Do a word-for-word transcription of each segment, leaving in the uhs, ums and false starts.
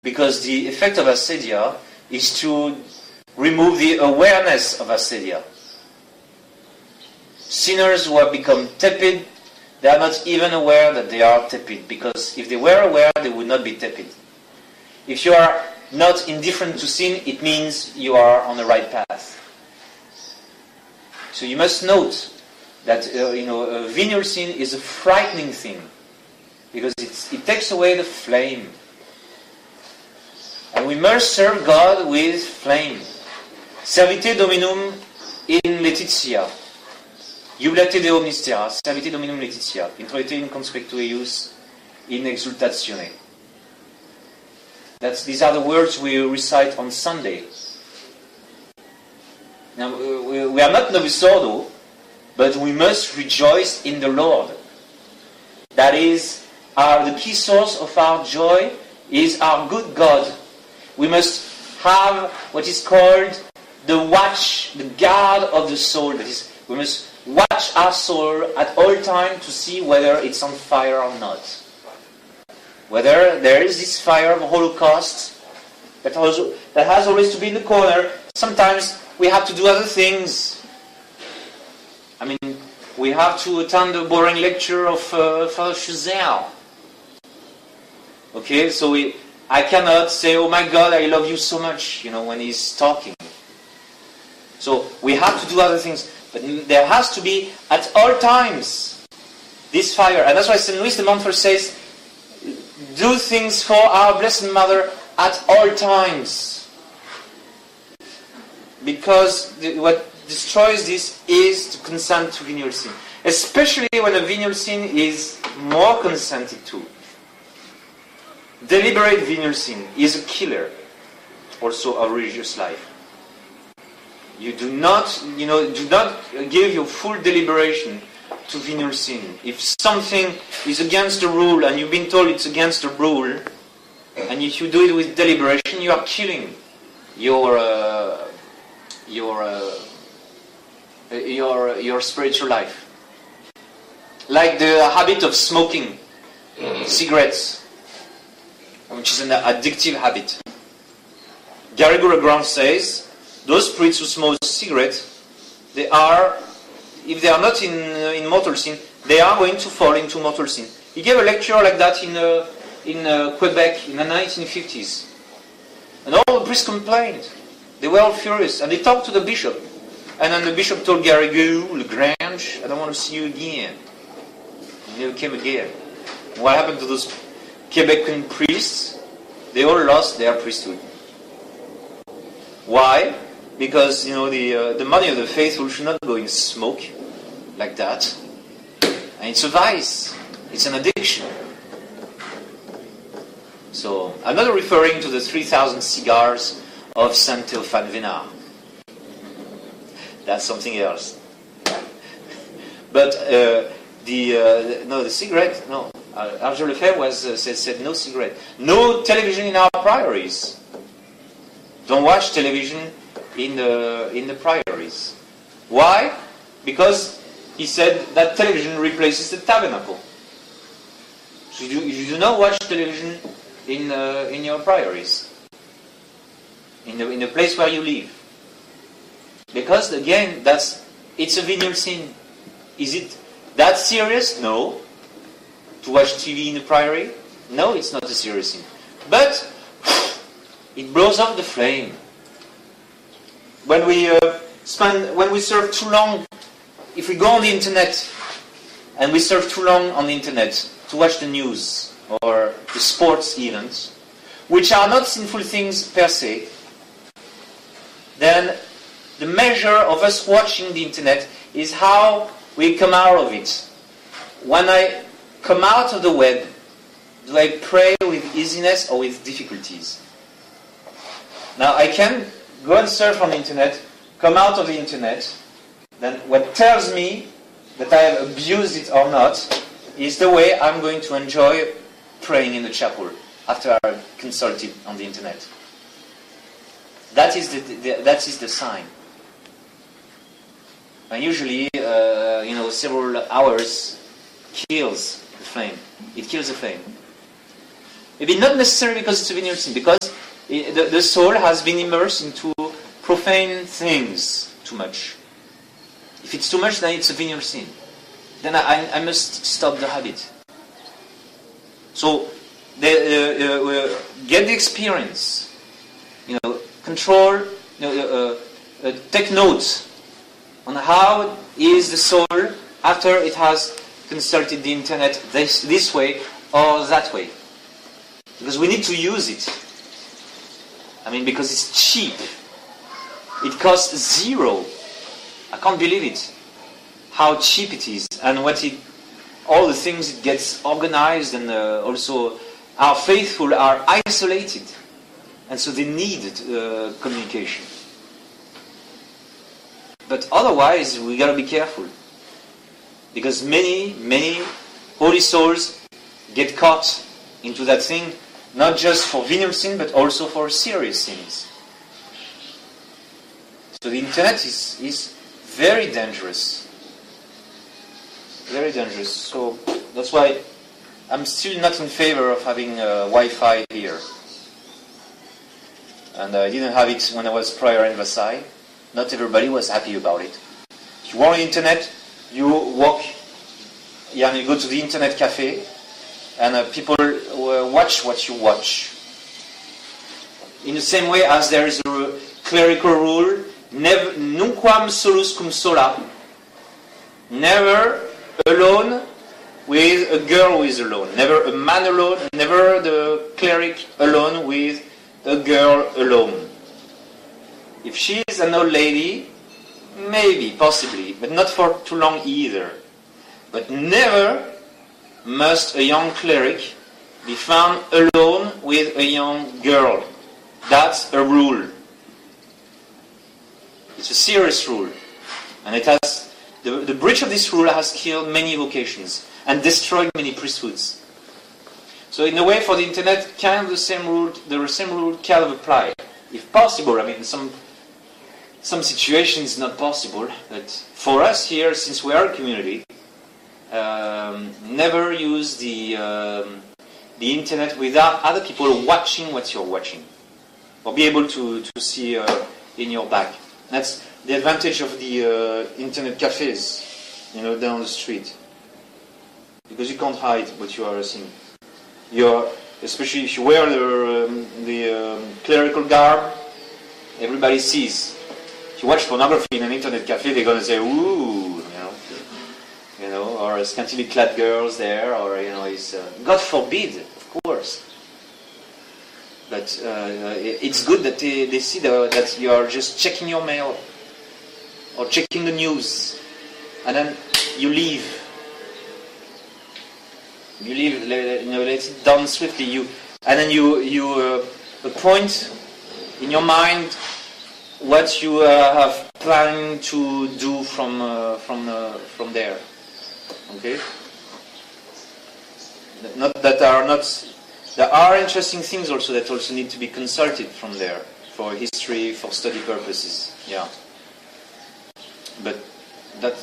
Because the effect of acedia is to remove the awareness of acedia. Sinners who have become tepid, they are not even aware that they are tepid, because if they were aware, they would not be tepid. If you are not indifferent to sin, it means you are on the right path. So you must note that uh, you know uh, venial sin is a frightening thing, because it's, it takes away the flame. And we must serve God with flame. Servite Dominum in Laetitia. Jubilate Deo Mystera. Servite Dominum Laetitia. Introite in conspectu eius in exultatione. That's, these are the words we recite on Sunday. Now, we, we are not Novus Ordo, but we must rejoice in the Lord. That is, our, the key source of our joy is our good God. We must have what is called the watch, the guard of the soul. That is, we must watch our soul at all times to see whether it's on fire or not. Whether there is this fire of Holocaust that, also, that has always to be in the corner. Sometimes we have to do other things. I mean, we have to attend a boring lecture of uh, Father Chazelle. Okay, so we, I cannot say, oh my God, I love you so much, you know, when he's talking. So we have to do other things. But there has to be, at all times, this fire. And that's why Saint Louis de Montfort says, do things for our Blessed Mother at all times. Because the, what destroys this is to consent to venial sin. Especially when a venial sin is more consented to. Deliberate venial sin is a killer, also of religious life. You do not, you know, do not give your full deliberation to venial sin. If something is against the rule and you've been told it's against the rule, and if you do it with deliberation, you are killing your uh, your uh, your your spiritual life. Like the habit of smoking cigarettes, which is an addictive habit. Garrigou Legrand says, those spirits who smoke cigarettes, they are, if they are not in uh, in mortal sin, they are going to fall into mortal sin. He gave a lecture like that in uh, in uh, Quebec in the nineteen fifties, and all the priests complained. They were all furious, and they talked to the bishop. And then the bishop told Garrigou, Lagrange, I don't want to see you again. He never came again. And what happened to those Quebecan priests? They all lost their priesthood. Why? Because, you know, the uh, the money of the faithful should not go in smoke like that. And it's a vice. It's an addiction. So, I'm not referring to the three thousand cigars of Saint Théophane Vénard. That's something else. But uh, the uh, no, the cigarette, no. Uh, Arthur Lefebvre was uh, said, said no cigarette, no television in our priories. Don't watch television in the in the priories. Why? Because he said that television replaces the tabernacle. So you, you do not watch television in uh, in your priories, in the in the place where you live. Because again, that's it's a venial sin. Is it that serious? No. To watch T V in the priory? No, it's not a serious sin. But it blows up the flame. When we uh, spend, when we surf too long, if we go on the internet and we surf too long on the internet to watch the news or the sports events, which are not sinful things per se, then the measure of us watching the internet is how we come out of it. When I come out of the web, do I pray with easiness or with difficulties? Now I can go and surf on the internet, come out of the internet, then what tells me that I have abused it or not is the way I'm going to enjoy praying in the chapel after I consulted on the internet. That is the, the that is the sign. And usually, uh, you know, several hours kills the flame. It kills the flame. Maybe not necessarily because it's a venial sin, because it, the, the soul has been immersed into profane things too much. If it's too much, then it's a venial sin. Then I, I must stop the habit. So, the, uh, uh, get the experience. You know, control. You know, uh, uh, take note on how is the soul after it has consulted the internet this this way or that way. Because we need to use it. I mean, because it's cheap. It costs zero. I can't believe it. How cheap it is, and what it, all the things it gets organized, and uh, also our faithful are isolated, and so they need uh, communication. But otherwise, we gotta be careful, because many, many holy souls get caught into that thing, not just for venial sin, but also for serious sins. So the internet is is very dangerous. Very dangerous. So that's why I'm still not in favor of having uh, Wi-Fi here. And I didn't have it when I was prior in Versailles. Not everybody was happy about it. If you want the internet, you walk, yeah, you go to the internet cafe, and uh, people uh, watch what you watch. In the same way as there is a clerical rule, never, nunquam solus cum sola, never alone with a girl who is alone. Never a man alone, never the cleric alone with a girl alone. If she is an old lady, maybe, possibly, but not for too long either. But never must a young cleric be found alone with a young girl. That's a rule. It's a serious rule. And it has The, the breach of this rule has killed many vocations and destroyed many priesthoods. So in a way, for the internet, kind of the same rule, the same rule kind of apply, if possible. I mean, in some some situations not possible, but for us here, since we are a community, um, never use the um, the internet without other people watching what you're watching, or be able to to see uh, in your back. That's the advantage of the uh, internet cafes, you know, down the street, because you can't hide what you are seeing. You're, especially if you wear the um, the um, clerical garb, everybody sees. If you watch pornography in an internet cafe, they're gonna say, "Ooh," you know, you know, or scantily clad girls there, or you know, it's uh, God forbid, of course. But uh, it's good that they, they see the, that you are just checking your mail or checking the news, and then you leave. You leave, you know, let it done swiftly. You and then you you uh, appoint in your mind what you uh, have planned to do from uh, from uh, from there. Okay. Not that are not. There are interesting things also that also need to be consulted from there for history, for study purposes. Yeah. But that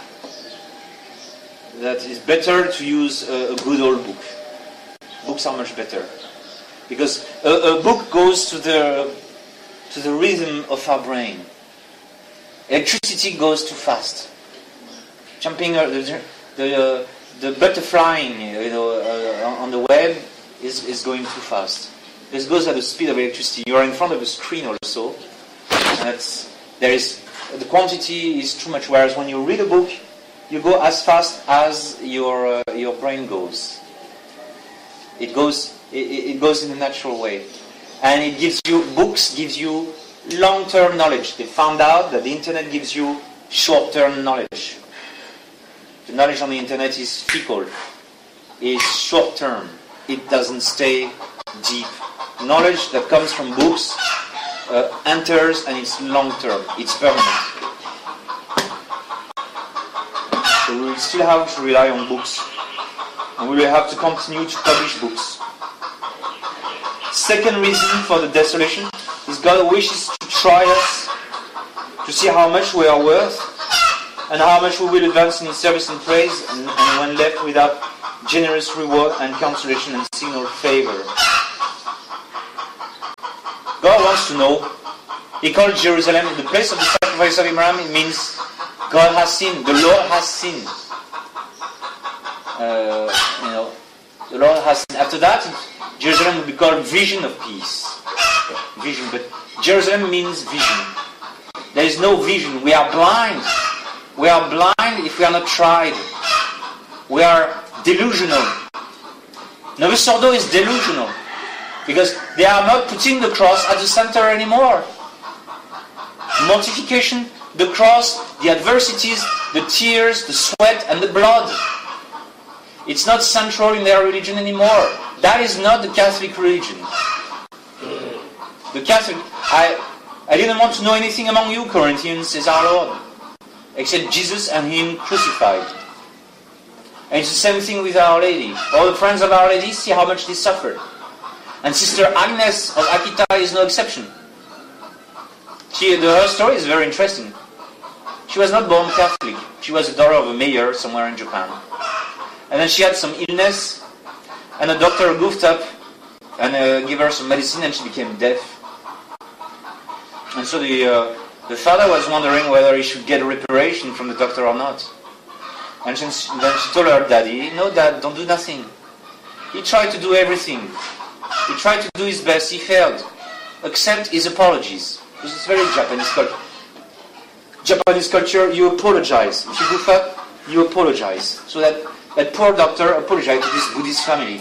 that is better to use a, a good old book. Books are much better because a, a book goes to the to the rhythm of our brain. Electricity goes too fast. Jumping uh, the the, uh, the butterflying, you know, uh, on the web. Is, is going too fast. This goes at the speed of electricity. You are in front of a screen also. And that's, there is, the quantity is too much. Whereas when you read a book, you go as fast as your uh, your brain goes. It goes it, it goes in a natural way, and it gives you books gives you long-term knowledge. They found out that the internet gives you short-term knowledge. The knowledge on the internet is fickle. It's short-term. It doesn't stay deep. Knowledge that comes from books uh, enters and it's long-term. It's permanent. So we will still have to rely on books. And we will have to continue to publish books. Second reason for the desolation is God wishes to try us, to see how much we are worth, and how much we will advance in His service and praise, and, and when left without generous reward and consolation and signal favor. God wants to know. He called Jerusalem the place of the sacrifice of Abraham. It means God has seen, the Lord has seen. Uh, you know, the Lord has seen. After that, Jerusalem will be called vision of peace. Vision, but Jerusalem means vision. There is no vision. We are blind. We are blind if we are not tried. We are delusional. Novus Ordo is delusional because they are not putting the cross at the center anymore. Mortification, the cross, the adversities, the tears, the sweat, and the blood. It's not central in their religion anymore. That is not the Catholic religion. The Catholic, I, I didn't want to know anything among you, Corinthians, says our Lord, except Jesus and Him crucified. And it's the same thing with Our Lady. All the friends of Our Lady see how much they suffered. And Sister Agnes of Akita is no exception. She, the, her story is very interesting. She was not born Catholic. She was the daughter of a mayor somewhere in Japan. And then she had some illness, and a doctor goofed up and uh, gave her some medicine, and she became deaf. And so the uh, the father was wondering whether he should get a reparation from the doctor or not. And she, then she told her daddy, "No, Dad, don't do nothing." He tried to do everything. He tried to do his best. He failed. Accept his apologies. This is very Japanese culture. Japanese culture, you apologize. If you goof up, you apologize. So that, that poor doctor apologized to this Buddhist family.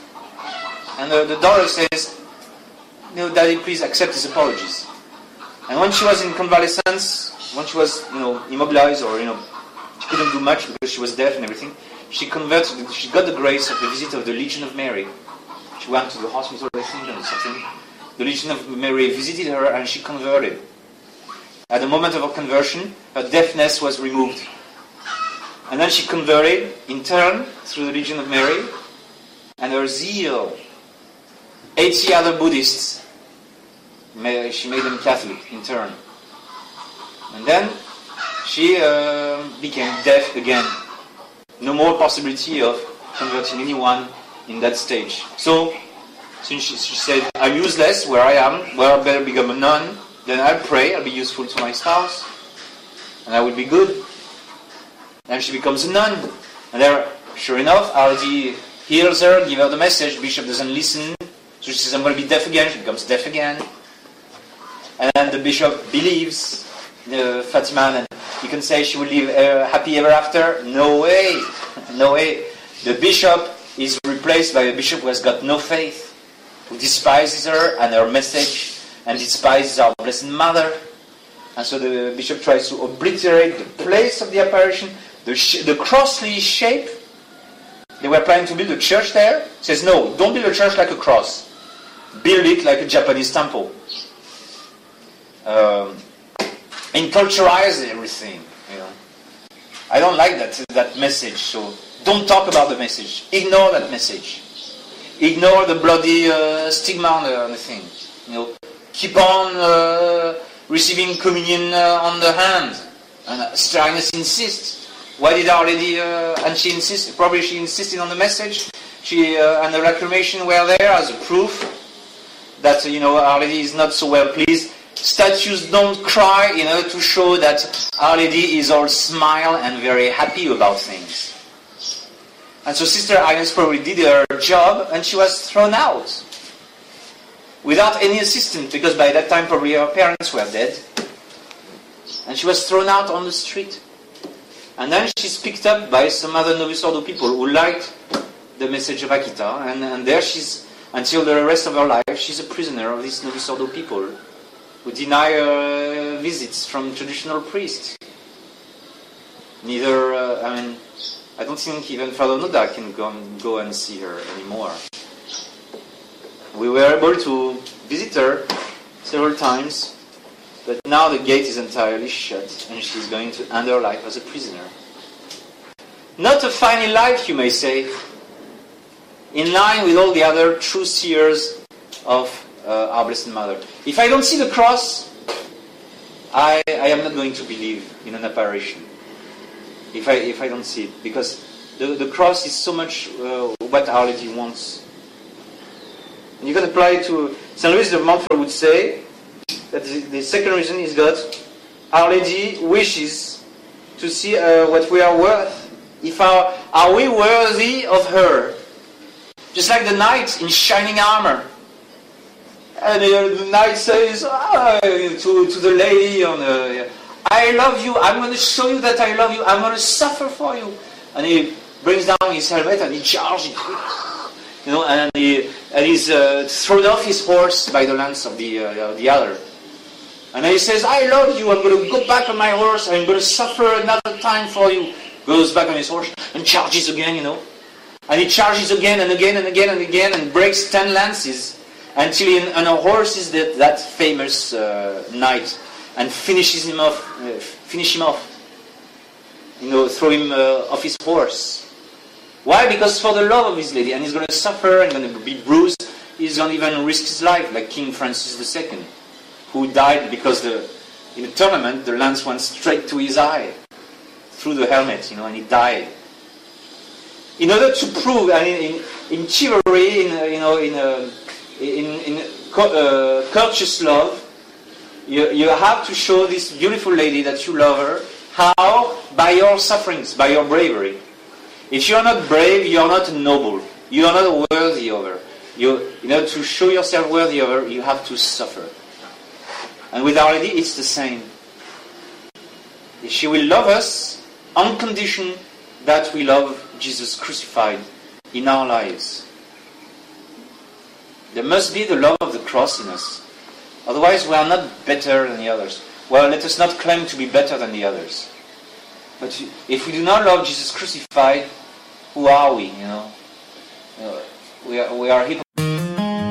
And the, the daughter says, "No, Daddy, please accept his apologies." And when she was in convalescence, when she was, you know, immobilized or, you know, she couldn't do much because she was deaf and everything, she converted, she got the grace of the visit of the Legion of Mary. She went to the hospital, I think, or something. The Legion of Mary visited her and she converted. At the moment of her conversion, her deafness was removed. And then she converted in turn through the Legion of Mary, and her zeal. eighty other Buddhists, she made them Catholic in turn. And then she uh, became deaf again. No more possibility of converting anyone in that stage. So, since she, she said, "I'm useless where I am, well, I better become a nun, then I'll pray, I'll be useful to my spouse, and I will be good." And she becomes a nun. And there, sure enough, Our Lady heals her, gives her the message. The bishop doesn't listen. So she says, "I'm going to be deaf again." She becomes deaf again. And then the bishop believes uh, Fatima, and you can say she will live uh, happy ever after. No way. No way. The bishop is replaced by a bishop who has got no faith, who despises her and her message, and despises our Blessed Mother. And so the bishop tries to obliterate the place of the apparition, the, sh- the crossly shape. They were planning to build a church there. He says, "No, don't build a church like a cross. Build it like a Japanese temple." Um, Enculturize everything. You know, I don't like that that message. So don't talk about the message. Ignore that message. Ignore the bloody uh, stigma on the, on the thing. You know, keep on uh, receiving communion uh, on the hand. And uh, Agnes insists. Why did Our Lady? Uh, and she insisted. Probably she insisted on the message. She uh, and the lacrimation were there as a proof that, you know, Our Lady is not so well pleased. Statues don't cry in order to show that Our Lady is all smile and very happy about things. And so Sister Agnes probably did her job, and she was thrown out without any assistance, because by that time probably her parents were dead, and she was thrown out on the street. And then she's picked up by some other Novus Ordo people who liked the message of Akita, and, and there she's, until the rest of her life, she's a prisoner of these Novus Ordo people who deny her visits from traditional priests. Neither, uh, I mean, I don't think even Father Noda can go and, go and see her anymore. We were able to visit her several times, but now the gate is entirely shut, and she's going to end her life as a prisoner. Not a fine life, you may say, in line with all the other true seers of uh, our Blessed Mother. If I don't see the cross, I, I am not going to believe in an apparition. If I if I don't see it, because The, the cross is so much uh, what Our Lady wants. And you can apply it to Saint Louis de Montfort would say that the, the second reason is that Our Lady wishes to see uh, what we are worth. If our, are we worthy of her? Just like the knight in shining armor. And uh, the knight says ah, to, to the lady, on, uh, I love you, I'm going to show you that I love you, I'm going to suffer for you. And he brings down his helmet and he charges, you know, and he and he's uh, thrown off his horse by the lance of the uh, the other. And then he says, I love you, I'm going to go back on my horse, I'm going to suffer another time for you. Goes back on his horse and charges again, you know. And he charges again and again and again and again and breaks ten lances. Until he unhorses that, that famous uh, knight and finishes him off, uh, finish him off, you know, throw him uh, off his horse. Why? Because for the love of his lady, and he's going to suffer and going to be bruised. He's going to even risk his life, like King Francis the Second, who died because the in the tournament the lance went straight to his eye through the helmet, you know, and he died. In order to prove, I mean, in, in chivalry, in uh, you know, in uh, In, in uh, courteous love, you, you have to show this beautiful lady that you love her. How? By your sufferings, by your bravery. If you are not brave, you are not noble. You are not worthy of her. You, in order to show yourself worthy of her, you have to suffer. And with Our Lady, it's the same. She will love us on condition that we love Jesus crucified in our lives. There must be the love of the cross in us. Otherwise, we are not better than the others. Well, let us not claim to be better than the others. But if we do not love Jesus crucified, who are we? You know, we are, we are hypocrites.